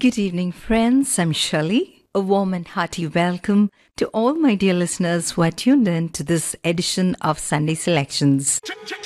Good evening, friends. I'm Shelley. A warm and hearty welcome to all my dear listeners who are tuned in to this edition of Sunday Selections.